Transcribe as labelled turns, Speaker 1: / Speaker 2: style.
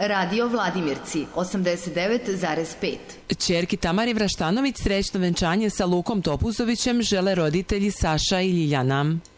Speaker 1: Radio Vladimirci 89,5.
Speaker 2: Ćerki Tamari Vraštanović srećno venčanje sa Lukom Topuzovićem žele roditelji Saša i Ljiljana.